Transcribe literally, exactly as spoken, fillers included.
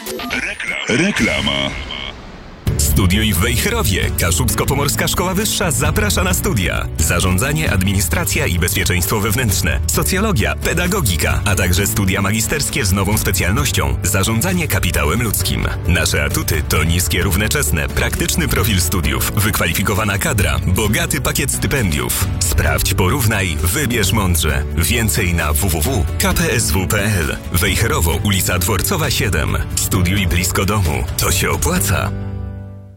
Rekla- Reklama. Studiuj w Wejherowie. Kaszubsko-Pomorska Szkoła Wyższa zaprasza na studia. Zarządzanie, administracja i bezpieczeństwo wewnętrzne. Socjologia, pedagogika, a także studia magisterskie z nową specjalnością. Zarządzanie kapitałem ludzkim. Nasze atuty to niskie, równoczesne, praktyczny profil studiów, wykwalifikowana kadra, bogaty pakiet stypendiów. Sprawdź, porównaj, wybierz mądrze. Więcej na w w w kropka k p s w kropka p l. Wejherowo, ulica Dworcowa siedem. Studiuj blisko domu. To się opłaca.